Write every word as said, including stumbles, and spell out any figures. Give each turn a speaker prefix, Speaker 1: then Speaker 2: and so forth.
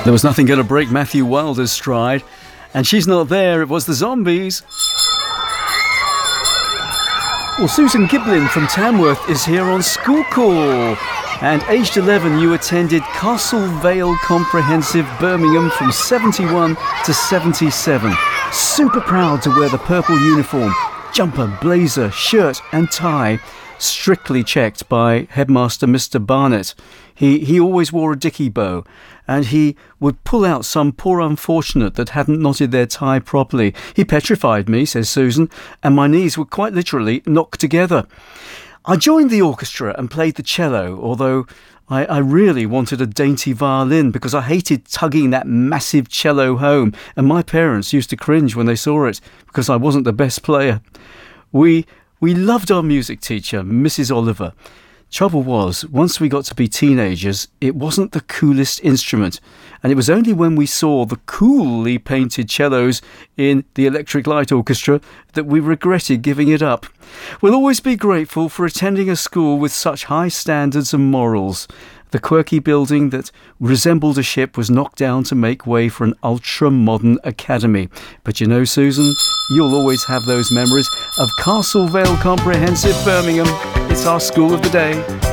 Speaker 1: There was nothing going to break Matthew Wilder's stride, and she's not there, it was the Zombies. Well, Susan Giblin from Tamworth is here on School Call. And aged eleven, you attended Castle Vale Comprehensive, Birmingham, from seventy-one to seventy-seven. Super proud to wear the purple uniform, jumper, blazer, shirt and tie, strictly checked by headmaster Mister Barnett. He, he always wore a dicky bow, and he would pull out some poor unfortunate that hadn't knotted their tie properly. He petrified me, says Susan, and my knees were quite literally knocked together. I joined the orchestra and played the cello, although I, I really wanted a dainty violin because I hated tugging that massive cello home, and my parents used to cringe when they saw it because I wasn't the best player. We we loved our music teacher, Missus Oliver. Trouble was, once we got to be teenagers, it wasn't the coolest instrument, and it was only when we saw the coolly painted cellos in the Electric Light Orchestra that we regretted giving it up. We'll always be grateful for attending a school with such high standards and morals. The quirky building that resembled a ship was knocked down to make way for an ultra-modern academy. But you know, Susan, you'll always have those memories of Castle Vale Comprehensive, Birmingham. It's our school of the day.